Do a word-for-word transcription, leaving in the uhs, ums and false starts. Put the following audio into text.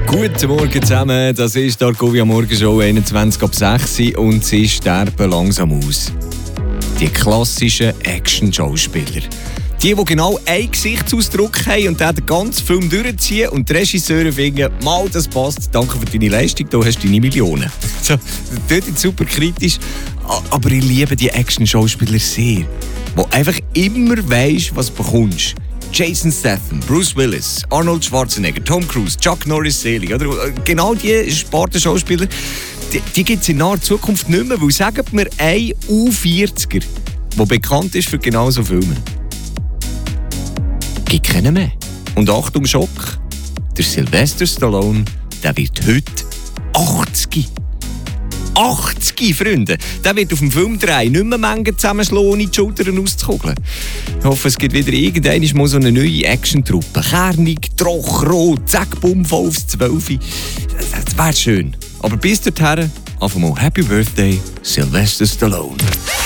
Guten Morgen zusammen, das ist die Argovia Morgenshow einundzwanzig ab sechs und sie sterben langsam aus. Die klassischen Action-Schauspieler. Die, die genau einen Gesichtsausdruck haben und den ganzen Film durchziehen und die Regisseure finden, mal, das passt, danke für deine Leistung, du hast deine Millionen. So, das ist super kritisch, aber ich liebe die Action-Schauspieler sehr, wo einfach immer weisst, was du bekommst. Jason Statham, Bruce Willis, Arnold Schwarzenegger, Tom Cruise, Chuck Norris selig, oder? Genau diese Sparten-Schauspieler, die, die gibt es in naher Zukunft nicht mehr, weil sagen wir ein U vierziger, der bekannt ist für genau so Filme. Gibt keinen mehr. Und Achtung, Schock, der Sylvester Stallone, der wird heute achtzig. achtzig, Freunde! Der wird auf dem Filmdreh nicht mehr Mengen zusammenschlagen, ohne die Schultern auszukugeln. Ich hoffe, es gibt wieder irgendwann mal so eine neue Action-Truppe. Kernig, trochrot, zack, bumm, voll aufs zwölf. Das wäre schön. Aber bis dorthin, einfach mal Happy Birthday, Sylvester Stallone.